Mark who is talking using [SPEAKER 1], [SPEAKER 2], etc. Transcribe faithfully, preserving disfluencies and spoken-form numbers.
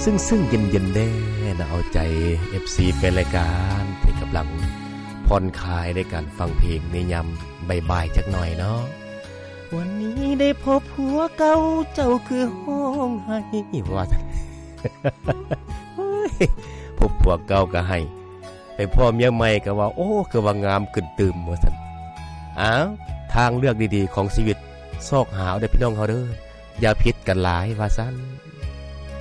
[SPEAKER 1] ซึ่งซึ่งเย็นเย็นแน่นะเอาใจ เอฟ ซี แฟนรายการที่กำลังผ่อนคลายในการฟังเพลงในยามบ่ายๆจักหน่อยเนาะวันนี้ได้พบผัวเก่าเจ้าคือห้องให้ว่าพบผัวเก่าก็ให้ไปพ่อเมียใหม่ก็ว่าโอ้คือว่างามขึ้นตื่มว่าซั่นอ้าวทางเลือกดีๆของชีวิตซอกหาได้พี่น้องเฮาเด้ออย่าผิดกันหลายว่าซั่น